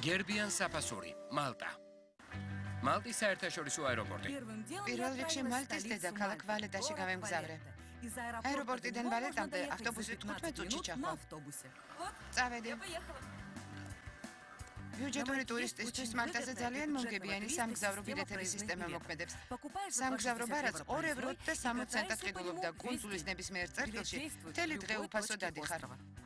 გერბიან საფასური, მალტა. მალტის საერთაშორისო აეროპორტი. პირველ რიგში მალტის დედაქალაქ ვალეტაში გავემგზავრე. აეროპორტიდან ვალეტამდე ავტობუსით 15 წუთში ჩახვალ. წავედი. ბიუჯეტური ტურისტისთვის მალტაზე ძალიან მომგებიანი სამგზავრო ბილეთების სისტემა მოქმედებს. სამგზავრო ბარათს 2 ევროთ და 60 ცენტად ყიდულობდა კუნძულის ნებისმიერ წერტილში მთელი დღე უფასო დადიხარ.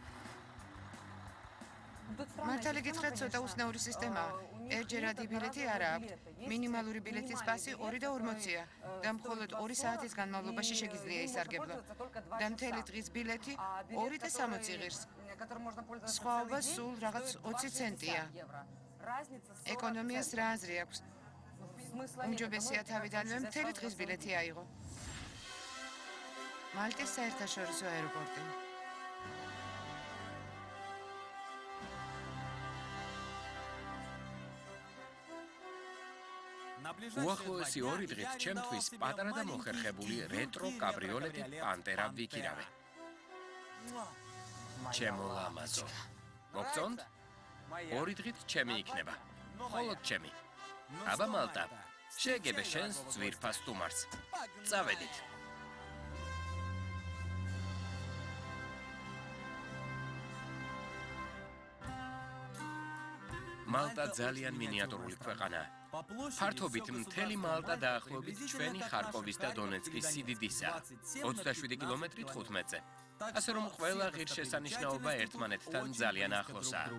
მართალი გითხრათ, ცოტა უცნაური სისტემაა. ერთჯერადი ბილეთი არა აქვთ. მინიმალური ბილეთის პასი 2.40-ია და მხოლოდ 2 საათის განმავლობაში შეგიძლია ისარგებლო. და მთელი დღის ბილეთი 2.60 ღირს. სხვაობა სულ რაღაც 20 ცენტია. ეკონომიას რა აზრი აქვს? უმჯობესია თავიდანვე მთელი დღის ბილეთი აიღო. მალტის საერთაშორისო აეროპორტი. უახლოესი 2 დღით ჩემთვის პატარა და მოხერხებული რეტრო კაბრიოლეტი პანტერა ვიქირავე. ჩემო ლამაზო. მოგწონთ? 2 დღით ჩემი იქნება. მხოლოდ ჩემი. აბა მალტა, შეგებე შენს ძვირფას სტუმარს. წავედით. მალტა ძალიან მინიატურული ქვეყანაა. ფართობით მთელი მალტა დაახლოებით ჩვენი ხარკოვის და დონეცკის სიდიდისაა. 27 კილომეტრი 15-ზე. ასე რომ ყველა ღირსშესანიშნაობა ერთმანეთთან ძალიან ახლოსაა.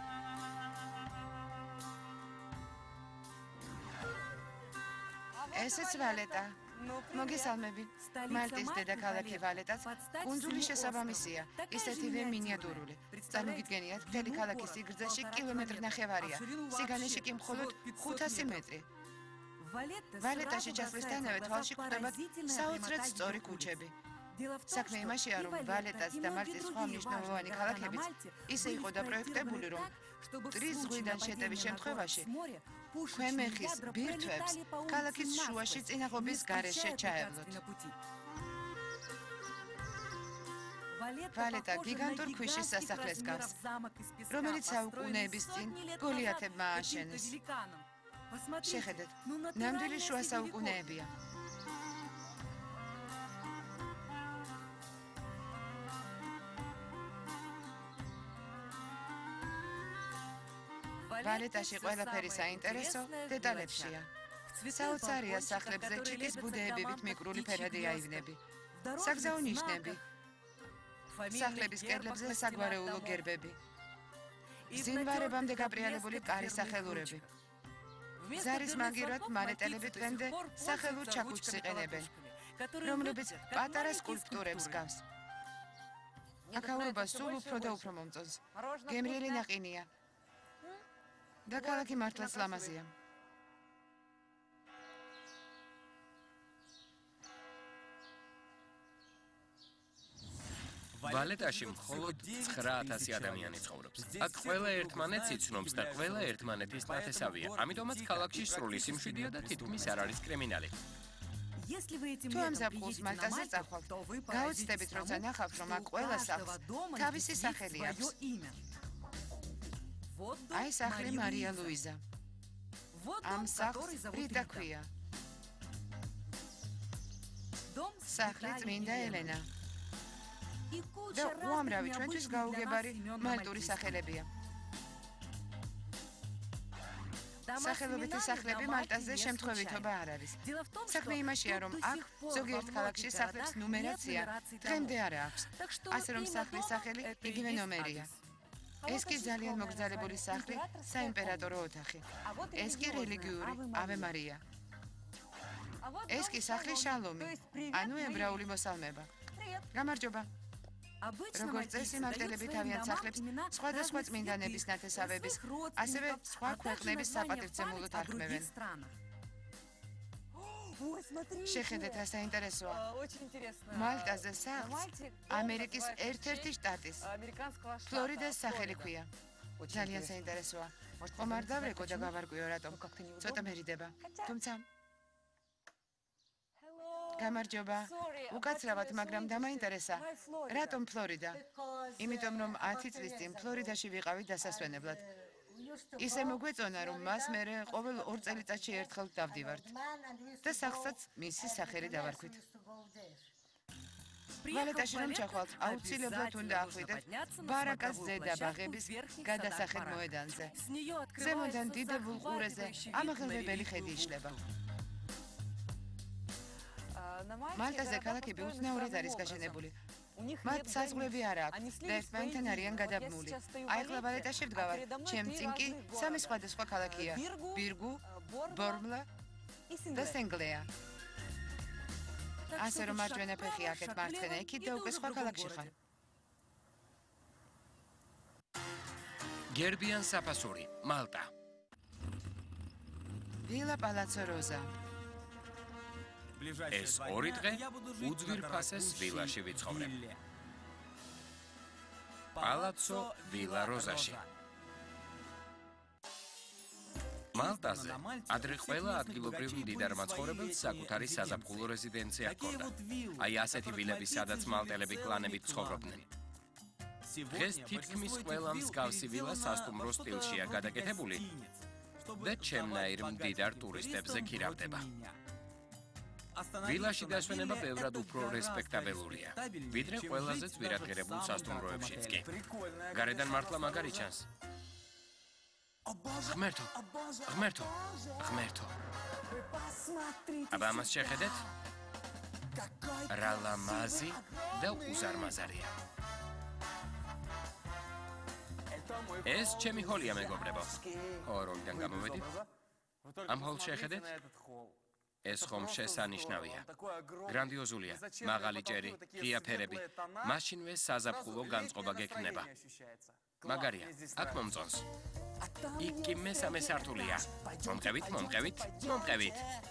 ესეც ვალეტა. მოგესალმები. მალტის დედაქალაქი ვალეტაც კუნძულის შესაბამისია, ისეთივე მინიატურული. წარმოგიდგენიათ, მთელი ქალაქის სიგრძეში კილომეტრნახევარია, სიგანეში კი მხოლოდ 500 მეტრი. ვალეტაში ჩასვლისთანავე თვალში გვხვდებათ საოცრად სწორი ქუჩები. საქმე იმაშია, რომ ვალეტაც და მალტის სხვა მნიშვნელოვანი ქალაქებიც ისე იყო დაპროექტებული, რომ მტრის ზღვიდან შეტევის შემთხვევაში ქვემეხის ბირთვებს ქალაქის შუაში წინაღობის გარეშე ჩაევლოთ. ვალეტა გიგანტურ ქვიშის სასახლეს გავს, რომელიც საუკუნეების წინ გოლიათებმა ააშენეს. შეხედეთ, ნამდვილი შუა საუკუნეებია. ვალეტაში ყველაფერი საინტერესო დეტალებშია. საოცარია სახლებზე ჩიკის ბუდეებივით მიკრული ფერადი აივნები. საგზაო ნიშნები. სახლების კედლებზე საგვარეულო გერბები. მძინვარებამდე გაბრიალებული კარის სახელურები. ზარის მაგივრად მალეტელები დღემდე სახელურ ჩაქუჩს იყენებენ, რომლებიც პატარა სკულპტურებს გავს. აქაურობა სულ უფრო და უფრო მომწონს. გემრიელი ნაყინია. და ქალაქი მართლაც ლამაზია. ვალეტაში მხოლოდ 9000 ადამიანი ცხოვრობს. აქ ყველა ერთმანეთს იცნობს და ყველა ერთმანეთის ნათესავია. ამიტომაც ქალაქში სრული სიმშვიდეა და თითქმის არ არის კრიმინალი. თუ ამ ზაფხულს მალტაზე წახვალთ, გაუცდებით, როცა ნახავთ, რომ აქ ყველა სახლს თავისი სახელი აქვს. აი სახლი მარია ლუიზა. ამ სახლს ბრიტა ქვია. სახლი წმინდა ელენა. და უამრავი ჩვენთვის გაუგებარი მალტური სახელებია. სახელობითი სახლები მალტაზე შემთხვევითობა არ არის. საქმე იმაშია, რომ აქ ზოგიერთ ქალაქში სახლებს ნუმერაცია დღემდე არ აქვს. ასე რომ სახლის სახელი იგივე ნომერია. ეს კი ძალიან მოგრძალებული სახლი, საიმპერატორო ოთახი. ეს კი რელიგიური ავე მარია. ეს კი სახლი შალომი, ანუ ებრაული მოსალმება. გამარჯობა. როგორც წესი, მალტელები თავიანთ სახლებს სხვადასხვა წმინდანების ნათესავების, ასევე სხვა ქვეყნების საპატივცემულოდ არქმევენ. შეხედეთ, რა საინტერესოა. მალტაზე სახლს ამერიკის ერთ-ერთი შტატის, ფლორიდას სახელი ქვია. ძალიან საინტერესოა. ხომ არ დავრეკო და გავარკვიო რატომ. ცოტა მერიდება. თუმცა გამარჯობა. უკაცრავად, მაგრამ დამაინტერესა. რატომ ფლორიდა? იმიტომ რომ 10 წლის წინ ფლორიდაში ვიყავით დასასვენებლად. ისე მოგვეწონა, რომ მას მერე ყოველ 2 წელიწადში ერთხელ დავდივართ და სახლსაც მისი სახელი დავარქვით. ვალეტაში რომ ჩახვალთ, აუცილებლად უნდა ახვიდეთ ბარაკას ზედა ბაღების გადასახედ მოედანზე. ზემოდან დიდებულ ყურეზე ამაღლებელი ხედი იშლება. მალტაზე ქალაქები უცნაურად არის გაშენებული. მათ საზღვრები არ აქვს და ერთმანეთთან არიან გადაბმული. ახლა ვალეტაში ვდგავარ, ჩემ წინ კი 3 სხვადასხვა ქალაქია: ბირგუ, ბორმლა და სენგლეა. ასე რომ მარჯვენა ფეხი აქეთ მარცხენა იქით და უკვე სხვა ქალაქში ხარ. გერბიან საფასური, მალტა. ვილა პალაცო როზა. ეს 2 დღე უძვირფასეს ვილაში ვიცხოვრებ. პალაცო ვილა როზაში. მალტაზე ადრე ყველა ადგილობრივ მდიდარ მაცხოვრებელს საკუთარი საზაფხულო რეზიდენცია ჰქონდა. აი ასეთი ვილები, სადაც მალტელები კლანებით ცხოვრობდნენ. დღეს თითქმის ყველა მსგავსი ვილა სასტუმრო სტილშია გადაკეთებული და ჩემნაირ მდიდარ ტურისტებზე ქირავდება. ვილაში დასვენება ბევრად უფრო რესპექტაბელურია, ვიდრე ყველაზე ძვირადღირებულ სასტუმროებშიც კი. გარედან მართლა მაგარი ჩანს. ღმერთო, ღმერთო, ღმერთო. აბა ამას შეხედეთ? რა ლამაზი და უზარმაზარია. ეს ჩემი ჰოლია, მეგობრებო. ჰორიდან გამოვედით? ამ ჰოლს შეხედეთ? ეს ხომ შესანიშნავია. გრანდიოზულია, მაღალი ჭერი, ღია ფერები. მაშინვე საზაფხულო განწყობა გექნება. მაგარია, აქ მომწონს. იქ კი მესამე სართულია. მომყევით, მომყევით, მომყევით.